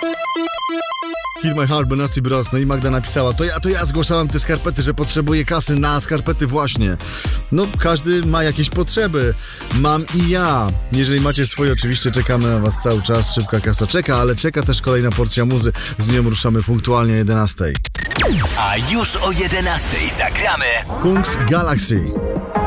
Hit My Heart, Benassi Bros. No i Magda napisała, to ja zgłaszałem te skarpety, że potrzebuję kasy na skarpety właśnie. No, każdy ma jakieś potrzeby. Mam i ja. Jeżeli macie swoje, oczywiście czekamy na was cały czas. Szybka kasa czeka, ale czeka też kolejna porcja muzy. Z nią ruszamy punktualnie o 11. A już o 11 zagramy Kungs Galaxy.